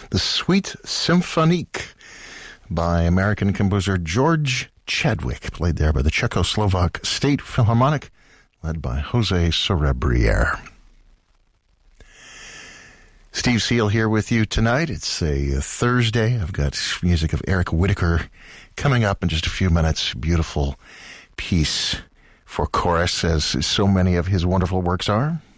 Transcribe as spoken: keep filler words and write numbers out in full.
the Suite Symphonique by American composer George Chadwick, played there by the Czechoslovak State Philharmonic, led by Jose Sorebriere. Steve Seal here with you tonight. It's a, a Thursday. I've got music of Eric Whitacre coming up in just a few minutes. Beautiful piece for chorus, as so many of his wonderful works are.